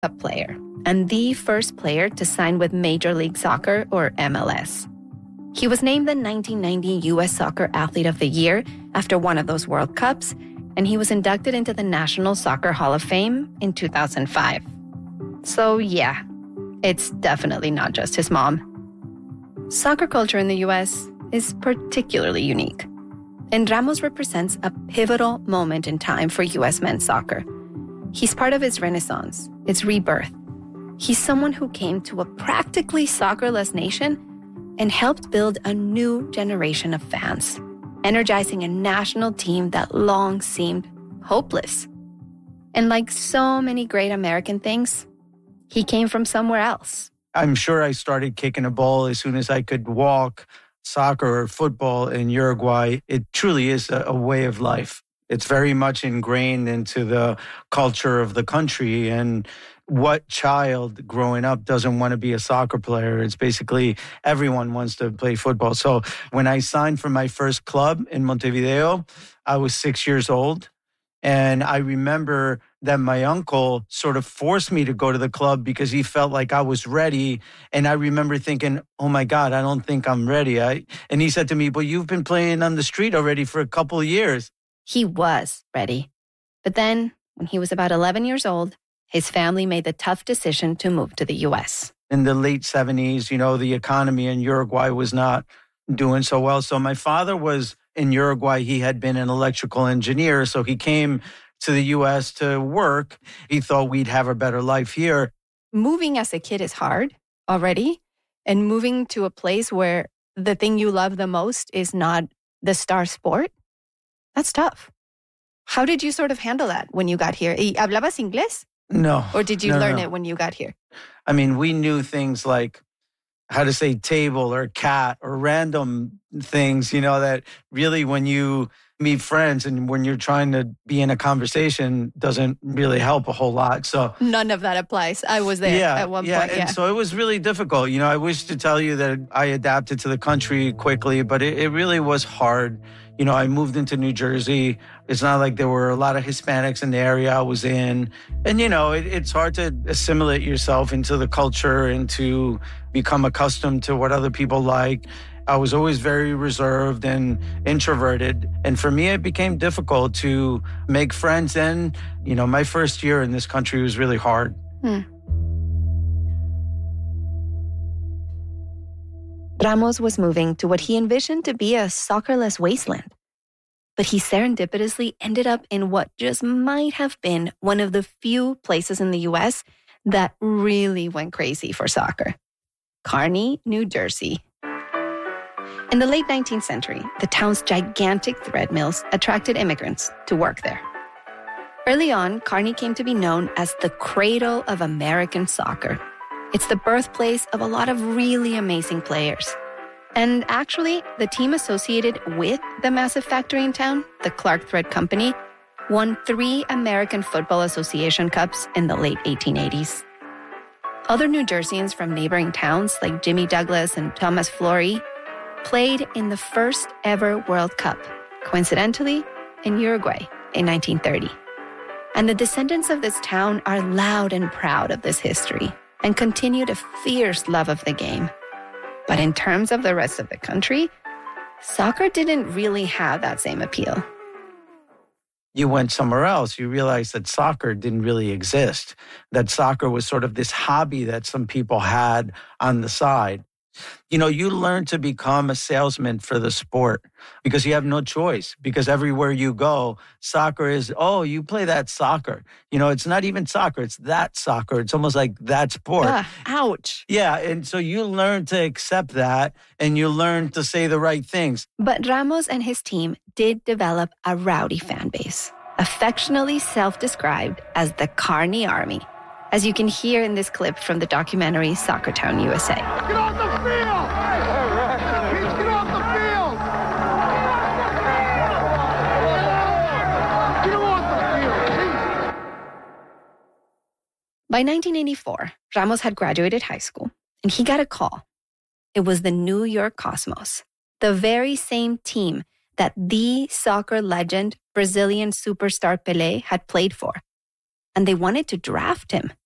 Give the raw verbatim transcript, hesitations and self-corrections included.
Cup player and the first player to sign with Major League Soccer, or M L S. He was named the nineteen ninety U S Soccer Athlete of the Year after one of those World Cups, and he was inducted into the National Soccer Hall of Fame in two thousand five. So yeah, it's definitely not just his mom. Soccer culture in the U S is particularly unique, and Ramos represents a pivotal moment in time for U S men's soccer. He's part of its renaissance, its rebirth. He's someone who came to a practically soccerless nation and helped build a new generation of fans, energizing a national team that long seemed hopeless. And like so many great American things, he came from somewhere else. I'm sure I started kicking a ball as soon as I could walk. Soccer or football in Uruguay, it truly is a, a way of life. It's very much ingrained into the culture of the country. And what child growing up doesn't want to be a soccer player? It's basically everyone wants to play football. So when I signed for my first club in Montevideo, I was six years old. And I remember that my uncle sort of forced me to go to the club because he felt like I was ready. And I remember thinking, oh my God, I don't think I'm ready. I, and he said to me, but you've been playing on the street already for a couple of years. He was ready. But then when he was about eleven years old, his family made the tough decision to move to the U S. In the late seventies, you know, the economy in Uruguay was not doing so well. So my father was in Uruguay. He had been an electrical engineer. So he came to the U S to work. He thought we'd have a better life here. Moving as a kid is hard already. And moving to a place where the thing you love the most is not the star sport, that's tough. How did you sort of handle that when you got here? ¿Hablabas inglés? No. Or did you no, learn no. it when you got here? I mean, we knew things like how to say table or cat or random things, you know, that really when you meet friends and when you're trying to be in a conversation doesn't really help a whole lot. So none of that applies. I was there yeah, at one yeah, point. Yeah. And so it was really difficult. You know, I wish to tell you that I adapted to the country quickly, but it, it really was hard. You know, I moved into New Jersey. It's not like there were a lot of Hispanics in the area I was in. And, you know, it, it's hard to assimilate yourself into the culture and to become accustomed to what other people like. I was always very reserved and introverted. And for me, it became difficult to make friends. And, you know, my first year in this country was really hard. Hmm. Ramos was moving to what he envisioned to be a soccerless wasteland. But he serendipitously ended up in what just might have been one of the few places in the U S that really went crazy for soccer. Kearney, New Jersey. In the late nineteenth century, the town's gigantic thread mills attracted immigrants to work there. Early on, Kearney came to be known as the cradle of American soccer. It's the birthplace of a lot of really amazing players. And actually, the team associated with the massive factory in town, the Clark Thread Company, won three American Football Association Cups in the late eighteen eighties. Other New Jerseyans from neighboring towns like Jimmy Douglas and Thomas Flory played in the first ever World Cup, coincidentally, in Uruguay in nineteen thirty. And the descendants of this town are loud and proud of this history and continued a fierce love of the game. But in terms of the rest of the country, soccer didn't really have that same appeal. You went somewhere else, you realized that soccer didn't really exist, that soccer was sort of this hobby that some people had on the side. You know, you learn to become a salesman for the sport because you have no choice, because everywhere you go, soccer is, oh, you play that soccer. You know, it's not even soccer, it's that soccer. It's almost like that sport. Uh, ouch. Yeah, and so you learn to accept that and you learn to say the right things. But Ramos and his team did develop a rowdy fan base, affectionately self-described as the Kearney Army, as you can hear in this clip from the documentary Soccertown, U S A. Get off the field! Kids, get off the field! Get off the field! By nineteen eighty-four, Ramos had graduated high school, and he got a call. It was the New York Cosmos, the very same team that the soccer legend Brazilian superstar Pelé had played for. And they wanted to draft him.